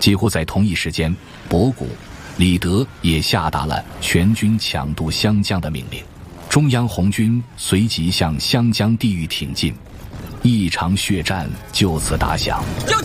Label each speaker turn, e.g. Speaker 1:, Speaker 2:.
Speaker 1: 几乎在同一时间，博古、李德也下达了全军抢渡湘江的命令。中央红军随即向湘江地域挺进，一场血战就此打响。